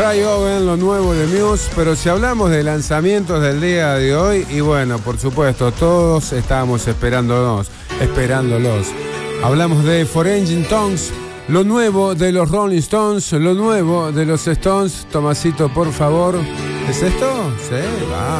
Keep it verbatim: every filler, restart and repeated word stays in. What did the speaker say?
Cry Oven, lo nuevo de Muse, pero si hablamos de lanzamientos del día de hoy, y bueno, por supuesto, todos estábamos esperándolos, esperándolos. Hablamos de For Engine Tongues, lo nuevo de los Rolling Stones, lo nuevo de los Stones. Tomasito, por favor. ¿Es esto? Sí, va.